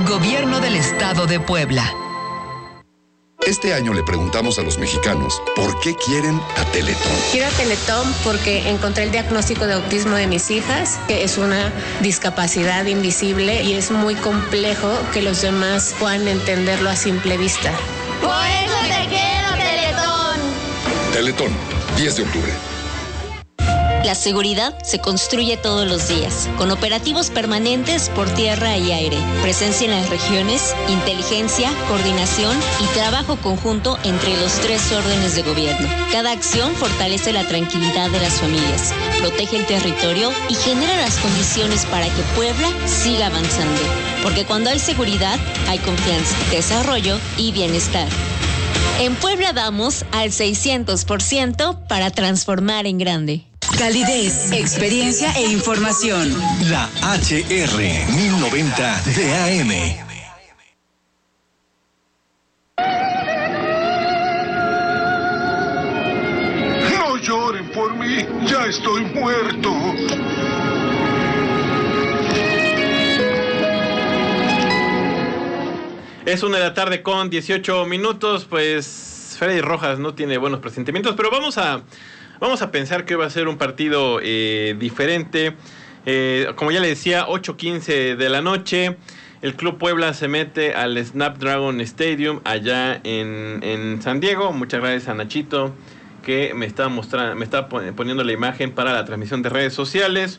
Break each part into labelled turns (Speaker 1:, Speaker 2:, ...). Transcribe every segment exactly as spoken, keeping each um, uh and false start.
Speaker 1: Gobierno del Estado de Puebla.
Speaker 2: Este año le preguntamos a los mexicanos por qué quieren a Teletón.
Speaker 3: Quiero a Teletón porque encontré el diagnóstico de autismo de mis hijas, que es una discapacidad invisible y es muy complejo que los demás puedan entenderlo a simple vista.
Speaker 4: Por eso te quiero, Teletón.
Speaker 2: Teletón, diez de octubre.
Speaker 5: La seguridad se construye todos los días, con operativos permanentes por tierra y aire, presencia en las regiones, inteligencia, coordinación y trabajo conjunto entre los tres órdenes de gobierno. Cada acción fortalece la tranquilidad de las familias, protege el territorio y genera las condiciones para que Puebla siga avanzando. Porque cuando hay seguridad, hay confianza, desarrollo y bienestar. En Puebla damos al seiscientos por ciento para transformar en grande.
Speaker 1: Calidez, experiencia e información.
Speaker 6: La H R mil noventa de A M.
Speaker 7: No lloren por mí, ya estoy muerto.
Speaker 8: Es una de la tarde con dieciocho minutos, pues Freddy Rojas no tiene buenos presentimientos, pero vamos a... Vamos a pensar que va a ser un partido eh, diferente. Eh, como ya le decía, ocho quince de la noche. El Club Puebla se mete al Snapdragon Stadium allá en, en San Diego. Muchas gracias a Nachito que me está mostrando, me está poniendo la imagen para la transmisión de redes sociales.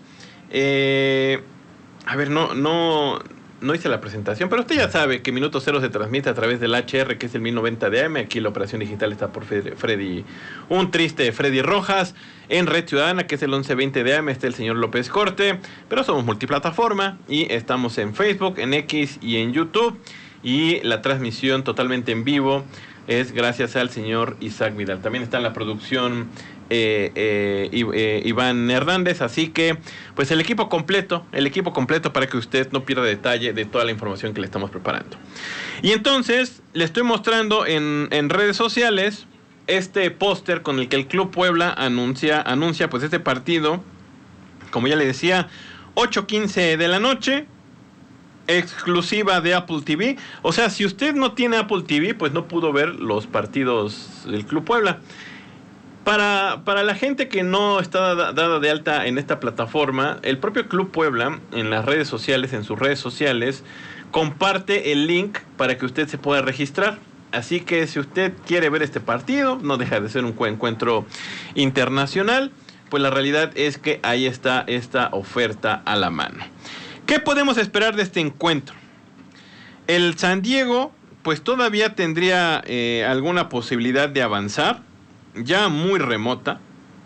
Speaker 8: Eh, a ver, no, no, no hice la presentación, pero usted ya sabe que Minuto Cero se transmite a través del H R, que es el mil noventa de A M. Aquí la operación digital está por Freddy, un triste Freddy Rojas. En Red Ciudadana, que es el once veinte de A M, está el señor López Corte. Pero somos multiplataforma y estamos en Facebook, en X y en YouTube. Y la transmisión totalmente en vivo es gracias al señor Isaac Vidal. También está en la producción eh, eh, eh, Iván Hernández. Así que, pues el equipo completo, el equipo completo para que usted no pierda detalle de toda la información que le estamos preparando. Y entonces, le estoy mostrando en, en redes sociales este póster con el que el Club Puebla anuncia, anuncia pues este partido, como ya le decía, ocho quince de la noche, exclusiva de Apple T V. O sea, si usted no tiene Apple T V, pues no pudo ver los partidos del Club Puebla. Para, para la gente que no está dada de alta en esta plataforma, el propio Club Puebla, en las redes sociales, en sus redes sociales, comparte el link para que usted se pueda registrar. Así que si usted quiere ver este partido, no deja de ser un encuentro internacional, pues la realidad es que ahí está esta oferta a la mano. ¿Qué podemos esperar de este encuentro? El San Diego, pues todavía tendría eh, alguna posibilidad de avanzar, ya muy remota,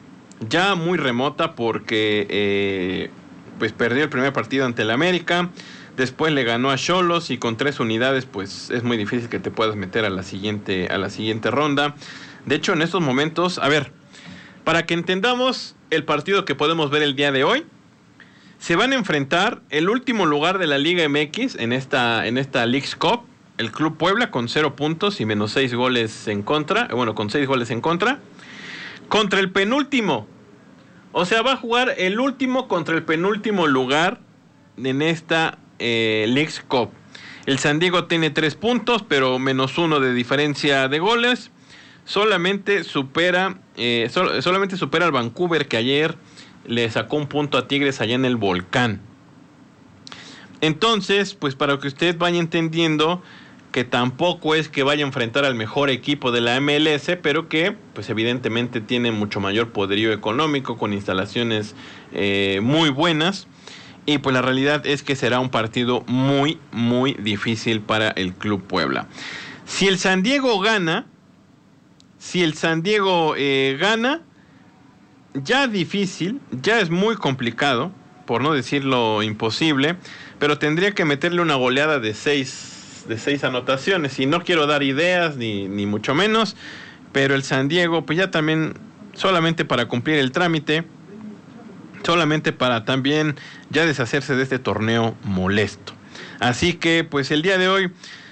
Speaker 8: ya muy remota porque eh, pues perdió el primer partido ante el América. Después le ganó a Xolos y con tres unidades pues es muy difícil que te puedas meter a la siguiente, a la siguiente ronda. De hecho, en estos momentos, a ver, para que entendamos el partido que podemos ver el día de hoy, se van a enfrentar el último lugar de la Liga M X en esta, en esta Leagues Cup, el Club Puebla con cero puntos y menos seis goles en contra, bueno, con seis goles en contra, contra el penúltimo. O sea, va a jugar el último contra el penúltimo lugar en esta Eh, Leagues Cup. El San Diego tiene tres puntos, pero menos uno de diferencia de goles. Solamente supera, eh, sol, solamente supera al Vancouver, que ayer le sacó un punto a Tigres allá en el Volcán. Entonces, pues para que usted vaya entendiendo que tampoco es que vaya a enfrentar al mejor equipo de la M L S, pero que, pues evidentemente tiene mucho mayor poderío económico, con instalaciones eh, muy buenas. Y pues la realidad es que será un partido muy, muy difícil para el Club Puebla. Si el San Diego gana, si el San Diego eh, gana, ya difícil, ya es muy complicado, por no decirlo imposible, pero tendría que meterle una goleada de seis, de seis anotaciones. Y no quiero dar ideas, ni, ni mucho menos, pero el San Diego, pues ya también, solamente para cumplir el trámite, solamente para también ya deshacerse de este torneo molesto. Así que pues el día de hoy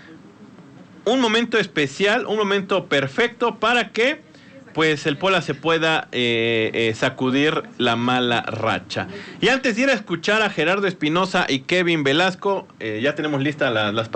Speaker 8: un momento especial, un momento perfecto para que pues el Puebla se pueda eh, eh, sacudir la mala racha. Y antes de ir a escuchar a Gerardo Espinosa y Kevin Velasco, eh, ya tenemos listas la, las